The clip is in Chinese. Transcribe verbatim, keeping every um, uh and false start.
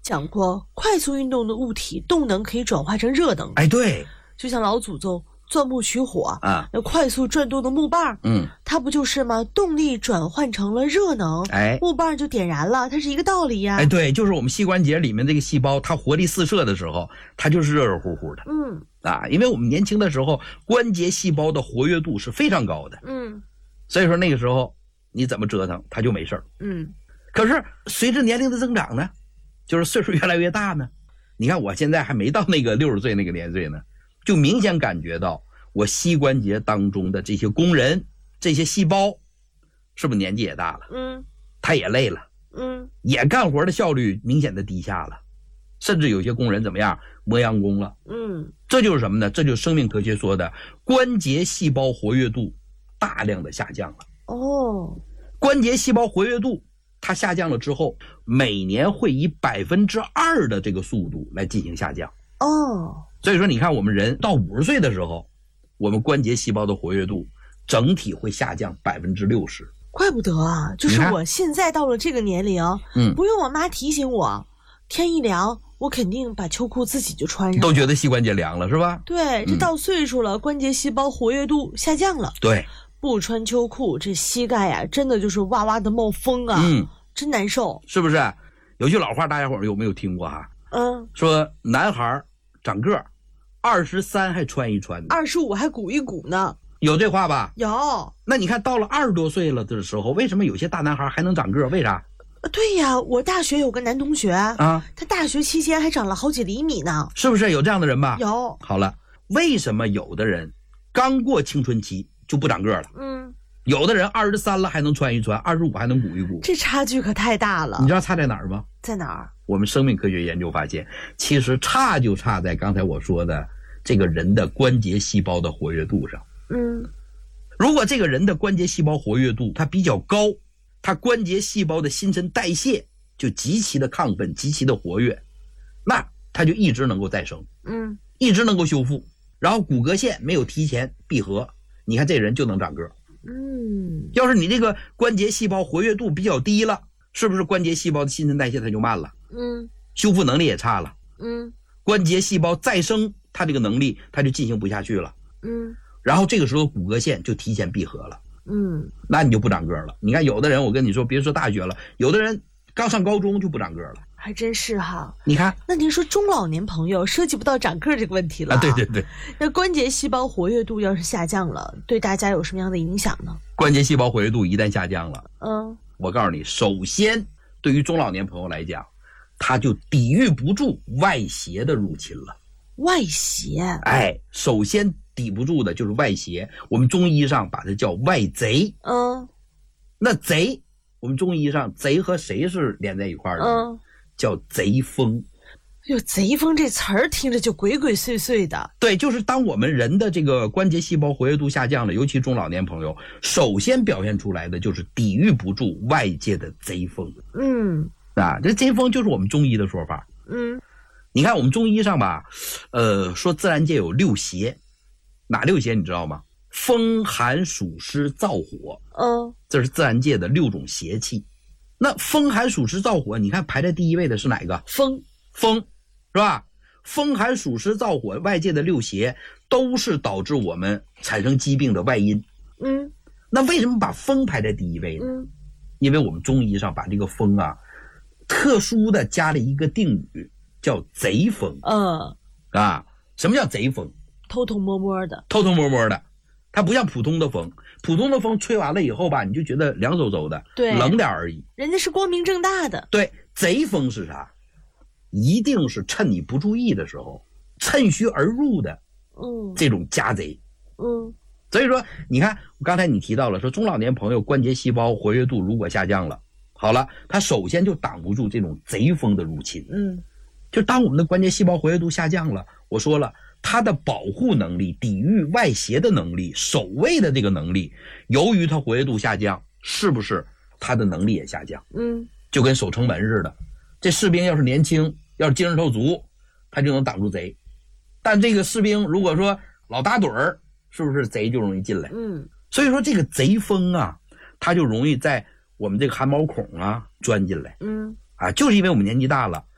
讲过，快速运动的物体动能可以转化成热能。 哎，对， 就像老祖宗钻木取火啊， 那快速转动的木棒， 嗯， 它不就是吗？动力转换成了热能， 哎， 木棒就点燃了，它是一个道理呀。 哎，对，就是我们膝关节里面这个细胞，它活力四射的时候，它就是热热乎乎的。 嗯啊，因为我们年轻的时候，关节细胞的活跃度是非常高的， 嗯， 所以说那个时候你怎么折腾它就没事儿。 嗯， 可是随着年龄的增长呢，就是岁数越来越大呢，你看我现在还没到那个六十岁那个年岁呢，就明显感觉到我膝关节当中的这些工人、这些细胞，是不是年纪也大了？ 嗯， 他也累了， 嗯， 也干活的效率明显的低下了，甚至有些工人怎么样，磨洋工了。 嗯， 这就是什么呢？这就是生命科学说的关节细胞活跃度大量的下降了。 哦， 关节细胞活跃度它下降了之后，每年会以百分之二的这个速度来进行下降。 哦， 所以说你看我们人到五十岁的时候，我们关节细胞的活跃度整体会下降百分之六十。 怪不得啊，就是我现在到了这个年龄， 嗯， 不用我妈提醒我，天一凉，我肯定把秋裤自己就穿上， 都觉得膝关节凉了是吧？ 对，这到岁数了，嗯、关节细胞活跃度下降了。 对， 不穿秋裤，这膝盖呀、啊，真的就是哇哇的冒风啊， 嗯， 真难受， 是不是？有句老话，大家伙儿有没有听过哈？ 嗯， 说男孩长个儿，二十三还穿一穿呢， 二十五还鼓一鼓呢。 有这话吧？ 有。 那你看到了二十多岁了的时候，为什么有些大男孩还能长个儿？为啥？ 对呀，我大学有个男同学啊， 他大学期间还长了好几厘米呢。 是不是有这样的人吧？ 有。 好了，为什么有的人刚过青春期就不长个儿了？ 嗯， 有的人二十三了还能穿一穿，二十五还能鼓一鼓， 这差距可太大了。 你知道差在哪儿吗？ 在哪儿？ 我们生命科学研究发现，其实差就差在刚才我说的这个人的关节细胞的活跃度上。 嗯， 如果这个人的关节细胞活跃度它比较高，他关节细胞的新陈代谢就极其的亢奋，极其的活跃，那他就一直能够再生， 嗯， 一直能够修复，然后骨骼线没有提前闭合，你看这人就能长个儿。 嗯， 要是你这个关节细胞活跃度比较低了，是不是关节细胞的新陈代谢它就慢了？ 嗯， 修复能力也差了。 嗯， 关节细胞再生它这个能力它就进行不下去了。 嗯， 然后这个时候骨骼线就提前闭合了。 嗯， 那你就不长个儿了。你看有的人，我跟你说，别说大学了，有的人刚上高中就不长个儿了， 还真是哈。 你看， 那您说中老年朋友涉及不到长个儿这个问题了啊？对对对。 那关节细胞活跃度要是下降了，对大家有什么样的影响呢？ 关节细胞活跃度一旦下降了， 嗯， 我告诉你，首先对于中老年朋友来讲，他就抵御不住外邪的入侵了。 外邪？ 哎，首先抵不住的就是外邪，我们中医上把它叫外贼。 嗯， 那贼，我们中医上贼和谁是连在一块儿的？ 嗯， 叫贼风。 哟，贼风这词儿听着就鬼鬼祟祟的。 对，就是当我们人的这个关节细胞活跃度下降了，尤其中老年朋友，首先表现出来的就是抵御不住外界的贼风。 嗯， 啊，这贼风就是我们中医的说法。 嗯， 你看我们中医上吧，呃，说自然界有六邪，哪六邪你知道吗？风寒暑湿燥火。 嗯， 这是自然界的六种邪气。那风寒暑湿燥火，你看排在第一位的是哪个？ 风。 风，是吧？风寒暑湿燥火，外界的六邪都是导致我们产生疾病的外因。 嗯， 那为什么把风排在第一位呢？ 嗯， 因为我们中医上把这个风啊，特殊的加了一个定语，叫贼风。 嗯， 啊，什么叫贼风？ 偷偷摸摸的， 偷偷摸摸的，它不像普通的风，普通的风吹完了以后吧，你就觉得凉飕飕的， 对， 冷点而已。 人家是光明正大的。 对，贼风是啥？一定是趁你不注意的时候，趁虚而入的， 嗯， 这种家贼。 嗯， 所以说，你看，刚才你提到了，说中老年朋友关节细胞活跃度如果下降了，好了，他首先就挡不住这种贼风的入侵。 嗯， 就当我们的关节细胞活跃度下降了，我说了，它的保护能力、抵御外邪的能力、守卫的这个能力，由于它活跃度下降，是不是它的能力也下降？ 嗯， 就跟守城门似的，这士兵要是年轻，要是精神头足，他就能挡住贼。但这个士兵如果说老打盹儿，是不是贼就容易进来？ 嗯， 所以说这个贼风啊，它就容易在我们这个汗毛孔啊钻进来。 嗯， 啊，就是因为我们年纪大了，